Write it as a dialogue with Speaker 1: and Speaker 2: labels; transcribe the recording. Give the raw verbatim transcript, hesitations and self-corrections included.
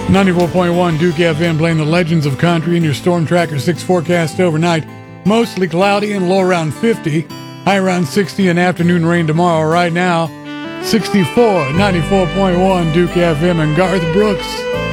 Speaker 1: ninety-four point one Duke F M playing the Legends of Country in your Storm Tracker six forecast overnight. Mostly cloudy and low around fifty. High around sixty and afternoon rain tomorrow. Right now, sixty-four, ninety-four point one Duke F M and Garth Brooks.